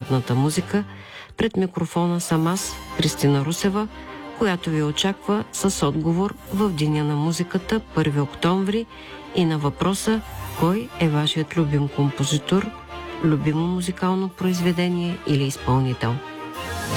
народната музика. Пред микрофона съм аз, Христина Русева, която ви очаква с отговор в Деня на музиката, 1 октомври, и на въпроса: кой е вашият любим композитор, любимо музикално произведение или изпълнител?